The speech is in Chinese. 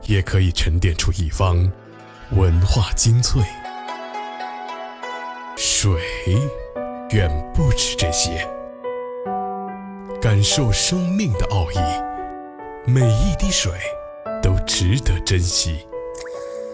也可以沉淀出一方文化精粹。水远不止这些，感受生命的奥义，每一滴水都值得珍惜。